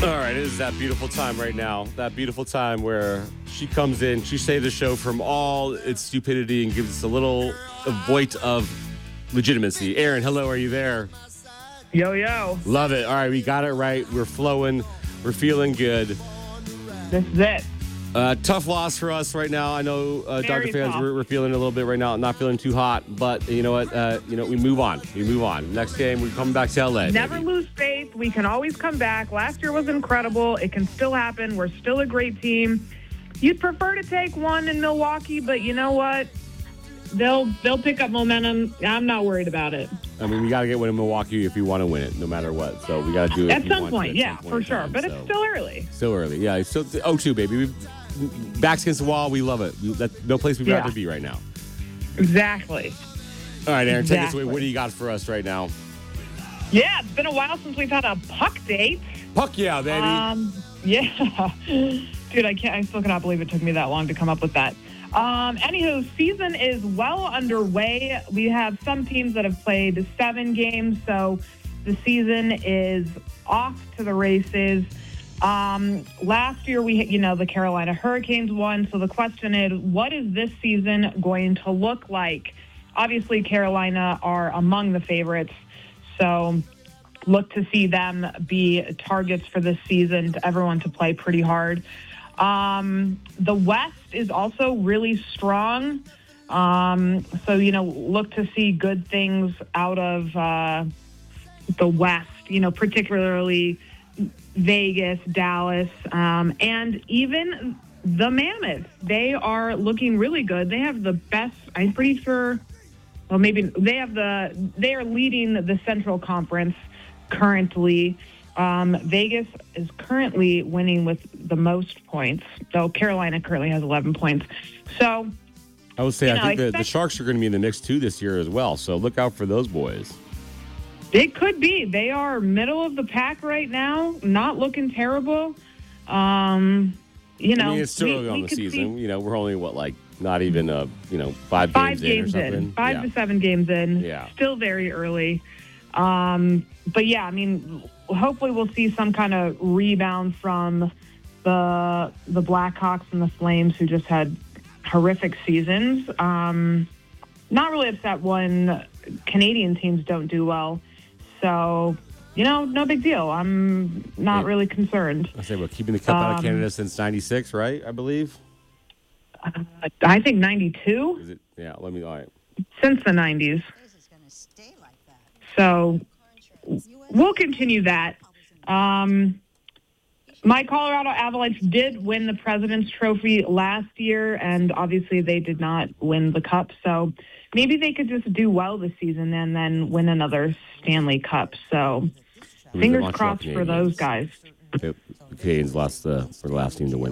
All right, it is that beautiful time right now. That beautiful time where she comes in, she saves the show from all its stupidity and gives us a void of legitimacy. Aaron, hello, are you there? Yo, yo. Love it. All right, we got it right. We're flowing. We're feeling good. This is it. Tough loss for us right now. I know, Dodger fans, tough. we're feeling a little bit right now. Not feeling too hot, but you know what? We move on. We move on. Next game, we're coming back to LA. Never baby. lose faith. We can always come back. Last year was incredible. It can still happen. We're still a great team. You'd prefer to take one in Milwaukee, but you know what? They'll pick up momentum. I'm not worried about it. I mean, we got to get one in Milwaukee if you want to win it, no matter what. So we got to do it At some point, yeah, for sure. But it's still early. Still early. Yeah, it's still 0-2, baby. Backs against the wall. We love it. That's no place we'd rather be right now. Exactly. All right, Aaron, take us away. What do you got for us right now? Yeah, it's been a while since we've had a puck date. Puck yeah, baby. Yeah. Dude, I still cannot believe it took me that long to come up with that. Anywho, season is well underway. We have some teams that have played 7 games, so the season is off to the races. Last year, the Carolina Hurricanes won. So the question is, what is this season going to look like? Obviously, Carolina are among the favorites. So look to see them be targets for this season, to everyone to play pretty hard. The West is also really strong. So, look to see good things out of the West, particularly Vegas, Dallas, and even the Mammoths. They are looking really good. They have the best, I'm pretty sure, well, maybe they are leading the Central Conference currently. Vegas is currently winning with the most points, though Carolina currently has 11 points. So I would say I think the Sharks are going to be in the mix too this year as well. So look out for those boys. It could be. They are middle of the pack right now, not looking terrible. It's still early on the season. We're only not even 5 games in or something. 5 to 7 games in. Yeah. Still very early. But yeah, hopefully we'll see some kind of rebound from the Blackhawks and the Flames, who just had horrific seasons. Not really upset when Canadian teams don't do well. So, no big deal. I'm not really concerned. I say, keeping the cup out of Canada since '96, right? I believe. I think '92. Is it? Yeah. All right. Since the '90s. So we'll continue that. My Colorado Avalanche did win the President's Trophy last year, and obviously they did not win the Cup. So maybe they could just do well this season and then win another Stanley Cup. So fingers crossed for those guys. The Canadiens were the last team to win